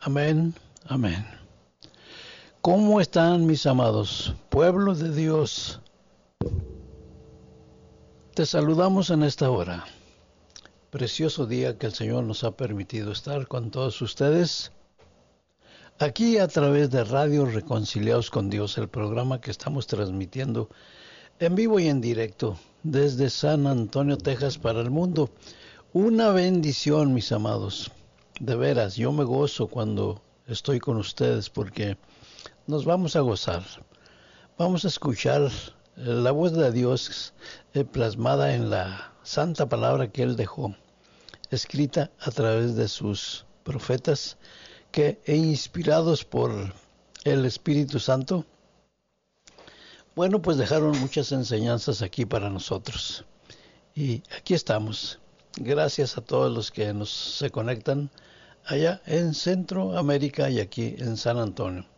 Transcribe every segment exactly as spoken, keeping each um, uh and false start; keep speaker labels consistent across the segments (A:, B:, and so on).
A: Amén, amén. ¿Cómo están mis amados? Pueblo de Dios, te saludamos en esta hora. Precioso día que el Señor nos ha permitido estar con todos ustedes. Aquí a través de Radio Reconciliados con Dios, el programa que estamos transmitiendo en vivo y en directo desde San Antonio, Texas, para el mundo. Una bendición, mis amados. De veras, yo me gozo cuando estoy con ustedes porque nos vamos a gozar. Vamos a escuchar la voz de Dios eh, plasmada en la santa palabra que Él dejó, escrita a través de sus profetas, que e inspirados por el Espíritu Santo, bueno, pues dejaron muchas enseñanzas aquí para nosotros. Y aquí estamos. Gracias a todos los que nos se conectan allá en Centroamérica y aquí en San Antonio.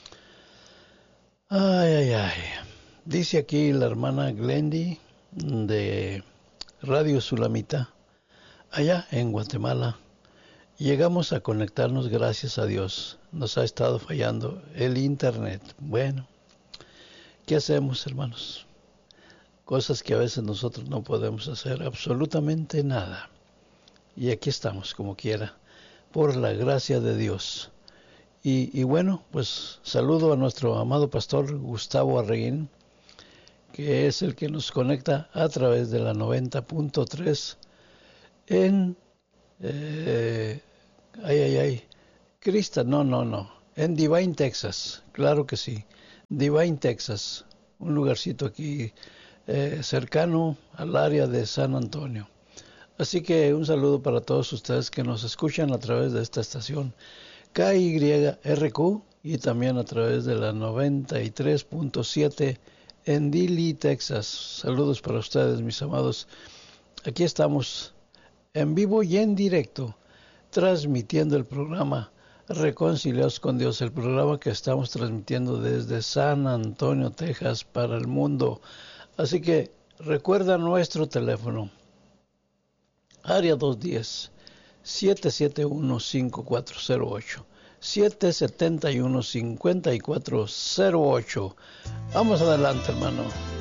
A: Ay, ay, ay. Dice aquí la hermana Glendy de Radio Sulamita, allá en Guatemala. Llegamos a conectarnos, gracias a Dios. Nos ha estado fallando el internet. Bueno, ¿qué hacemos, hermanos? Cosas que a veces nosotros no podemos hacer absolutamente nada. Y aquí estamos, como quiera, por la gracia de Dios. Y, y bueno, pues saludo a nuestro amado pastor Gustavo Arreguín, que es el que nos conecta a través de la noventa punto tres en... Eh, ay, ay, ay. Crista, no, no, no. En Divine, Texas. Claro que sí. Divine, Texas. Un lugarcito aquí eh, cercano al área de San Antonio. Así que un saludo para todos ustedes que nos escuchan a través de esta estación K Y R Q y también a través de la noventa y tres punto siete en Dilley, Texas. Saludos para ustedes, mis amados. Aquí estamos en vivo y en directo, transmitiendo el programa Reconciliados con Dios, el programa que estamos transmitiendo desde San Antonio, Texas, para el mundo. Así que recuerda nuestro teléfono, área dos uno cero, siete siete uno, cinco cuatro cero ocho, siete siete uno, cinco cuatro cero ocho. Vamos adelante, hermano.